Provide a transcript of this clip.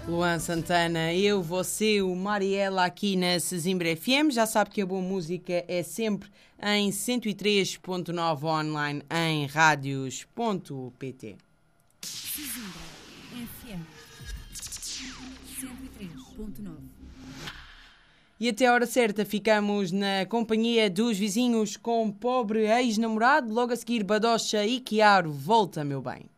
Luan Santana, eu, você, o Mariela aqui na Sesimbra FM. Já sabe que a boa música é sempre em 103.9 online em radios.pt. Sesimbra FM 103.9. E até a hora certa ficamos na companhia dos vizinhos com Pobre Ex-Namorado. Logo a seguir Badocha e Chiaro. Volta, meu bem.